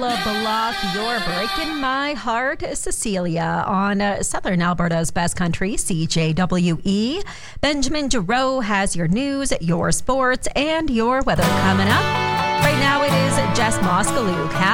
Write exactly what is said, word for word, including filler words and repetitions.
Block, you're breaking my heart, Cecilia, on uh, Southern Alberta's Best Country, C J W E. Benjamin Giroux has your news, your sports, and your weather coming up. Right now it is Jess Moskaluk.